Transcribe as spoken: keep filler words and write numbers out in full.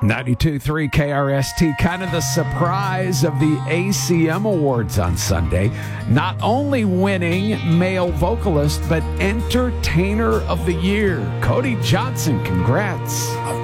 ninety-two point three K R S T, kind of the surprise of the A C M Awards on Sunday. Not only winning male vocalist, but entertainer of the year. Cody Johnson, congrats.